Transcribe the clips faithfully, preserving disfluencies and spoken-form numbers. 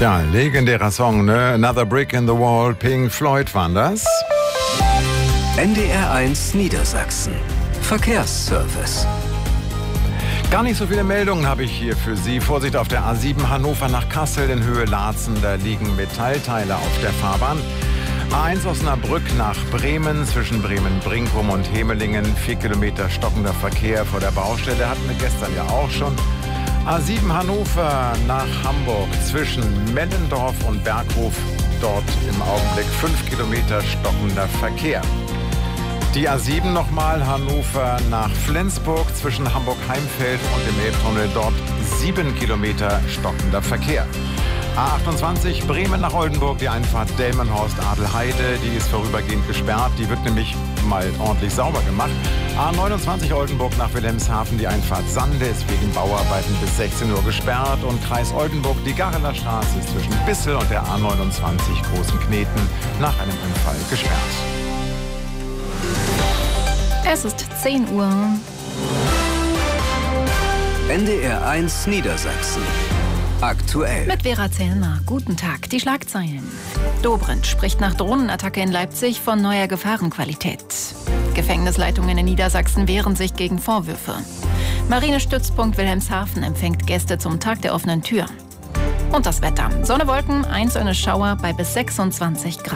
Ja, legendärer Song, ne? Another Brick in the Wall, Pink Floyd waren das. N D R eins Niedersachsen. Verkehrsservice. Gar nicht so viele Meldungen habe ich hier für Sie. Vorsicht auf der A sieben Hannover nach Kassel in Höhe Laatzen. Da liegen Metallteile auf der Fahrbahn. A eins Osnabrück nach Bremen, zwischen Bremen-Brinkum und Hemelingen. Vier Kilometer stockender Verkehr vor der Baustelle. Hatten wir gestern ja auch schon. A sieben Hannover nach Hamburg, zwischen Mellendorf und Berghof. Dort im Augenblick fünf Kilometer stockender Verkehr. Die A sieben nochmal, Hannover nach Flensburg, zwischen Hamburg-Heimfeld und dem Elbtunnel. Dort sieben Kilometer stockender Verkehr. A achtundzwanzig Bremen nach Oldenburg, die Einfahrt Delmenhorst-Adelheide, die ist vorübergehend gesperrt. Die wird nämlich mal ordentlich sauber gemacht. A neunundzwanzig Oldenburg nach Wilhelmshaven, die Einfahrt Sande ist wegen Bauarbeiten bis sechzehn Uhr gesperrt. Und Kreis Oldenburg, die Garreler Straße ist zwischen Bissel und der A neunundzwanzig Großen Kneten nach einem Unfall gesperrt. Es ist zehn Uhr. N D R eins Niedersachsen. Aktuell. Mit Vera Zellner. Guten Tag. Die Schlagzeilen. Dobrindt spricht nach Drohnenattacke in Leipzig von neuer Gefahrenqualität. Gefängnisleitungen in Niedersachsen wehren sich gegen Vorwürfe. Marinestützpunkt Wilhelmshaven empfängt Gäste zum Tag der offenen Tür. Und das Wetter. Sonne, Wolken, einzelne Schauer bei bis sechsundzwanzig Grad.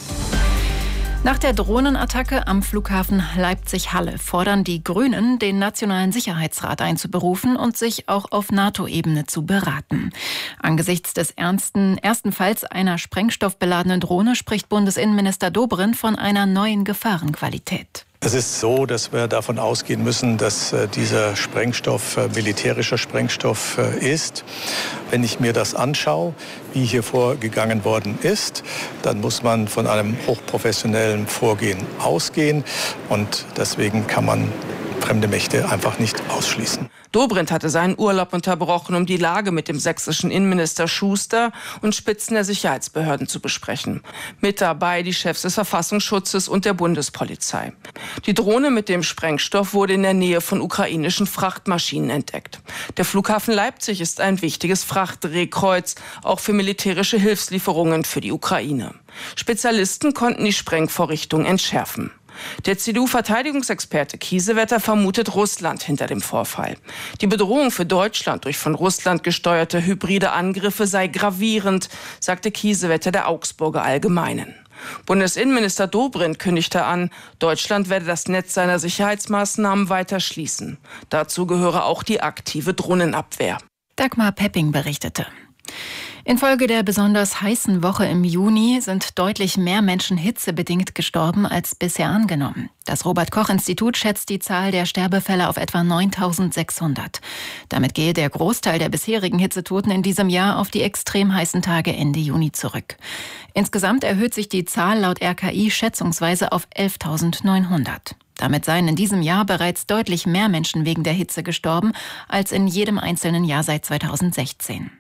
Nach der Drohnenattacke am Flughafen Leipzig-Halle fordern die Grünen, den Nationalen Sicherheitsrat einzuberufen und sich auch auf NATO-Ebene zu beraten. Angesichts des ernsten, ersten Falls einer sprengstoffbeladenen Drohne spricht Bundesinnenminister Dobrindt von einer neuen Gefahrenqualität. Es ist so, dass wir davon ausgehen müssen, dass äh, dieser Sprengstoff äh, militärischer Sprengstoff äh, ist. Wenn ich mir das anschaue, wie hier vorgegangen worden ist, dann muss man von einem hochprofessionellen Vorgehen ausgehen. Und deswegen kann man fremde Mächte einfach nicht ausschließen. Dobrindt hatte seinen Urlaub unterbrochen, um die Lage mit dem sächsischen Innenminister Schuster und Spitzen der Sicherheitsbehörden zu besprechen. Mit dabei die Chefs des Verfassungsschutzes und der Bundespolizei. Die Drohne mit dem Sprengstoff wurde in der Nähe von ukrainischen Frachtmaschinen entdeckt. Der Flughafen Leipzig ist ein wichtiges Frachtdrehkreuz, auch für militärische Hilfslieferungen für die Ukraine. Spezialisten konnten die Sprengvorrichtung entschärfen. Der C D U-Verteidigungsexperte Kiesewetter vermutet Russland hinter dem Vorfall. Die Bedrohung für Deutschland durch von Russland gesteuerte hybride Angriffe sei gravierend, sagte Kiesewetter der Augsburger Allgemeinen. Bundesinnenminister Dobrindt kündigte an, Deutschland werde das Netz seiner Sicherheitsmaßnahmen weiter schließen. Dazu gehöre auch die aktive Drohnenabwehr. Dagmar Pepping berichtete. Infolge der besonders heißen Woche im Juni sind deutlich mehr Menschen hitzebedingt gestorben als bisher angenommen. Das Robert-Koch-Institut schätzt die Zahl der Sterbefälle auf etwa neuntausendsechshundert. Damit gehe der Großteil der bisherigen Hitzetoten in diesem Jahr auf die extrem heißen Tage Ende Juni zurück. Insgesamt erhöht sich die Zahl laut R K I schätzungsweise auf elftausendneunhundert. Damit seien in diesem Jahr bereits deutlich mehr Menschen wegen der Hitze gestorben als in jedem einzelnen Jahr seit zweitausendsechzehn.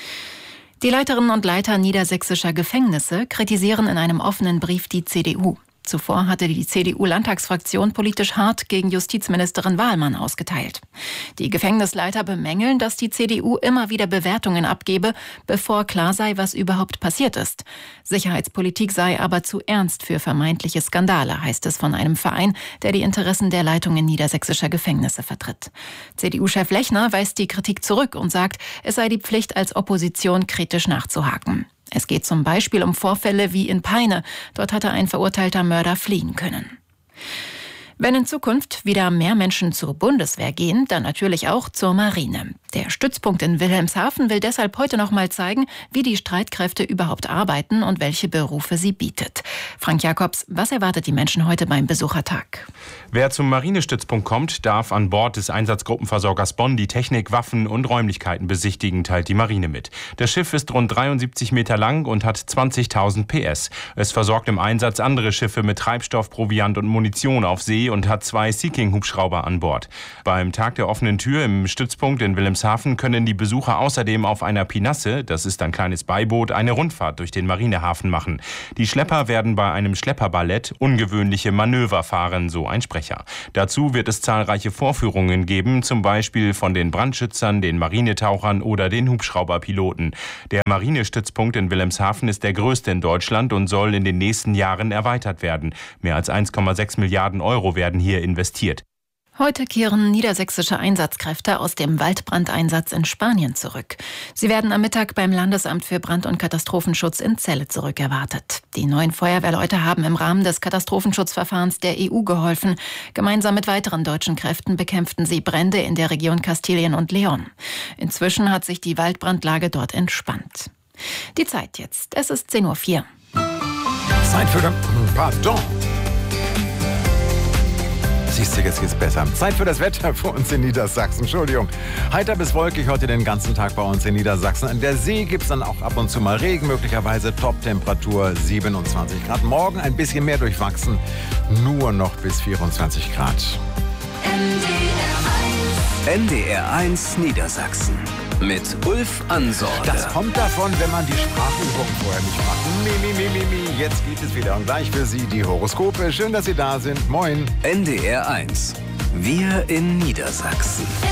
Die Leiterinnen und Leiter niedersächsischer Gefängnisse kritisieren in einem offenen Brief die C D U. Zuvor hatte die C D U-Landtagsfraktion politisch hart gegen Justizministerin Wahlmann ausgeteilt. Die Gefängnisleiter bemängeln, dass die C D U immer wieder Bewertungen abgebe, bevor klar sei, was überhaupt passiert ist. Sicherheitspolitik sei aber zu ernst für vermeintliche Skandale, heißt es von einem Verein, der die Interessen der Leitungen niedersächsischer Gefängnisse vertritt. C D U-Chef Lechner weist die Kritik zurück und sagt, es sei die Pflicht, als Opposition kritisch nachzuhaken. Es geht zum Beispiel um Vorfälle wie in Peine. Dort hatte ein verurteilter Mörder fliehen können. Wenn in Zukunft wieder mehr Menschen zur Bundeswehr gehen, dann natürlich auch zur Marine. Der Stützpunkt in Wilhelmshaven will deshalb heute noch mal zeigen, wie die Streitkräfte überhaupt arbeiten und welche Berufe sie bietet. Frank Jakobs, was erwartet die Menschen heute beim Besuchertag? Wer zum Marinestützpunkt kommt, darf an Bord des Einsatzgruppenversorgers Bonn die Technik, Waffen und Räumlichkeiten besichtigen, teilt die Marine mit. Das Schiff ist rund dreiundsiebzig Meter lang und hat zwanzigtausend P S. Es versorgt im Einsatz andere Schiffe mit Treibstoff, Proviant und Munition auf See See und hat zwei Sea-King-Hubschrauber an Bord. Beim Tag der offenen Tür im Stützpunkt in Wilhelmshaven können die Besucher außerdem auf einer Pinasse, das ist ein kleines Beiboot, eine Rundfahrt durch den Marinehafen machen. Die Schlepper werden bei einem Schlepperballett ungewöhnliche Manöver fahren, so ein Sprecher. Dazu wird es zahlreiche Vorführungen geben, zum Beispiel von den Brandschützern, den Marinetauchern oder den Hubschrauberpiloten. Der Marinestützpunkt in Wilhelmshaven ist der größte in Deutschland und soll in den nächsten Jahren erweitert werden. Mehr als eins Komma sechs Milliarden Euro werden hier investiert. Heute kehren niedersächsische Einsatzkräfte aus dem Waldbrandeinsatz in Spanien zurück. Sie werden am Mittag beim Landesamt für Brand- und Katastrophenschutz in Celle zurückerwartet. Die neuen Feuerwehrleute haben im Rahmen des Katastrophenschutzverfahrens der E U geholfen. Gemeinsam mit weiteren deutschen Kräften bekämpften sie Brände in der Region Kastilien und León. Inzwischen hat sich die Waldbrandlage dort entspannt. Die Zeit jetzt. Es ist zehn Uhr vier. Zeit für... Pardon. Siehst du, jetzt geht's besser. Zeit für das Wetter für uns in Niedersachsen. Entschuldigung. Heiter bis wolkig heute den ganzen Tag bei uns in Niedersachsen. An der See gibt's dann auch ab und zu mal Regen, möglicherweise Top-Temperatur siebenundzwanzig Grad. Morgen ein bisschen mehr durchwachsen, nur noch bis vierundzwanzig Grad. N D R eins Niedersachsen mit Ulf Ansorge. Das kommt davon, wenn man die Sprachübungen vorher nicht macht. Mi, mi, mi, mi, mi. Jetzt geht es wieder. Und gleich für Sie die Horoskope. Schön, dass Sie da sind. Moin. N D R eins. Wir in Niedersachsen.